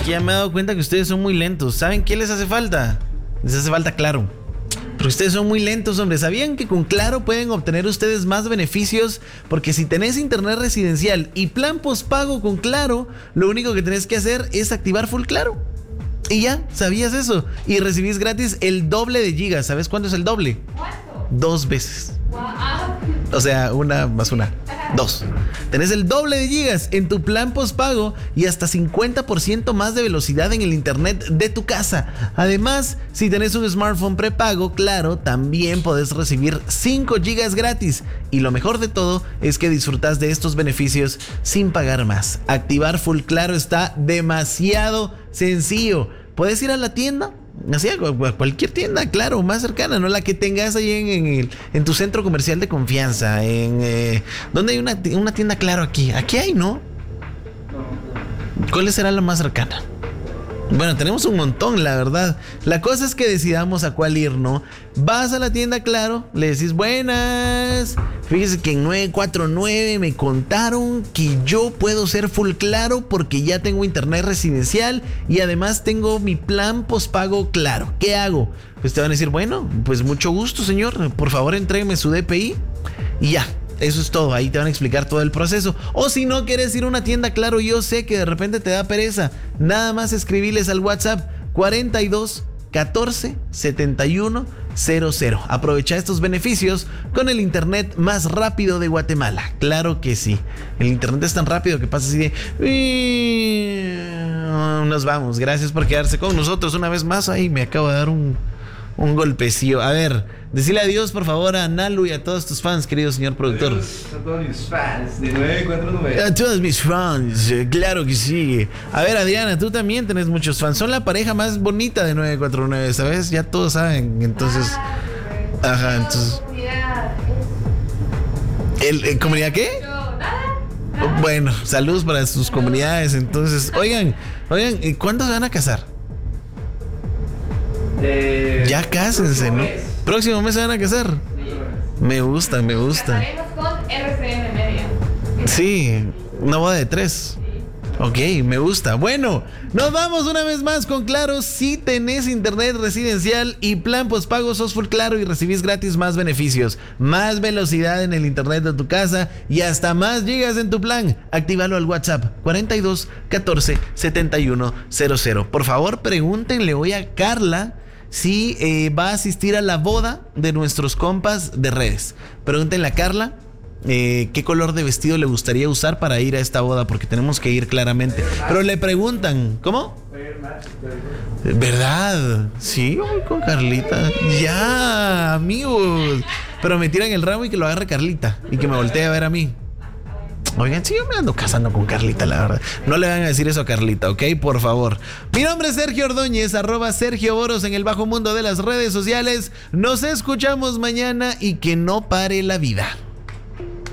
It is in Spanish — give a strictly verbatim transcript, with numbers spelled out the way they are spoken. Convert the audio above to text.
que ya me he dado cuenta que ustedes son muy lentos. ¿Saben qué les hace falta? Les hace falta Claro. Pero ustedes son muy lentos, hombre. ¿Sabían que con Claro pueden obtener ustedes más beneficios? Porque si tenés internet residencial y plan postpago con Claro, lo único que tenés que hacer es activar Full Claro. Y ya, ¿sabías eso? Y recibís gratis el doble de gigas. ¿Sabes cuánto es el doble? ¿Cuánto? Dos veces. Wow. O sea, una más una. Dos. Tenés el doble de gigas en tu plan postpago y hasta cincuenta por ciento más de velocidad en el internet de tu casa. Además, si tenés un smartphone prepago, Claro, también podés recibir cinco gigas gratis. Y lo mejor de todo es que disfrutás de estos beneficios sin pagar más. Activar Full Claro está demasiado sencillo. Puedes ir a la tienda, así a cualquier tienda, Claro, más cercana, no la que tengas ahí en, en, el, en tu centro comercial de confianza. En eh, ¿dónde hay una, una tienda Claro aquí? Aquí hay, ¿no? ¿Cuál será la más cercana? Bueno, tenemos un montón, la verdad. La cosa es que decidamos a cuál ir, ¿no? Vas a la tienda Claro, le decís buenas. Fíjese que en nueve cuatro nueve me contaron que yo puedo ser Full Claro porque ya tengo internet residencial y además tengo mi plan postpago Claro. ¿Qué hago? Pues te van a decir, bueno, pues mucho gusto, señor. Por favor, entrégueme su D P I y ya. Eso es todo, ahí te van a explicar todo el proceso. O si no quieres ir a una tienda Claro, yo sé que de repente te da pereza. Nada más escribirles al WhatsApp cuarenta y dos catorce setenta y uno cero cero. Aprovecha estos beneficios con el internet más rápido de Guatemala. Claro que sí. El internet es tan rápido que pasa así de... Nos vamos. Gracias por quedarse con nosotros una vez más. Ay, me acabo de dar un... un golpecillo. A ver, decile adiós por favor a Nalu y a todos tus fans, querido señor productor. Adiós a todos mis fans de nueve cuatro nueve. A todos mis fans, eh, claro que sí. A ver, Adriana, tú también tenés muchos fans. Son la pareja más bonita de nueve cuatro nueve, ¿sabes? Ya todos saben, entonces... Ajá, entonces... ¿El, el, ¿Comunidad qué? Bueno, saludos para sus comunidades. Entonces, oigan, oigan, ¿cuándo se van a casar? Eh, Ya cásense, ¿no? mes. Próximo mes se van a casar. Me gusta, me gusta. Casaremos con R C N Media. Sí, una boda de tres. Ok, me gusta. Bueno, nos vamos una vez más con Claro. Si tenés internet residencial y plan postpago, sos Full Claro y recibís gratis más beneficios, más velocidad en el internet de tu casa y hasta más gigas en tu plan. Actívalo al WhatsApp cuarenta y dos catorce setenta y uno cero cero. Por favor, pregúntenle hoy a Carla si eh, va a asistir a la boda de nuestros compas de redes. Pregúntenle a Carla Eh, qué color de vestido le gustaría usar para ir a esta boda, porque tenemos que ir claramente. Pero le preguntan, ¿cómo? ¿Verdad? Sí, voy con Carlita. Ya, amigos. Pero me tiran el ramo y que lo agarre Carlita y que me voltee a ver a mí. Oigan, sí, yo me ando casando con Carlita, la verdad. No le van a decir eso a Carlita, ¿ok? Por favor. Mi nombre es Sergio Ordóñez, arroba Sergio Boros en el bajo mundo de las redes sociales. Nos escuchamos mañana y que no pare la vida.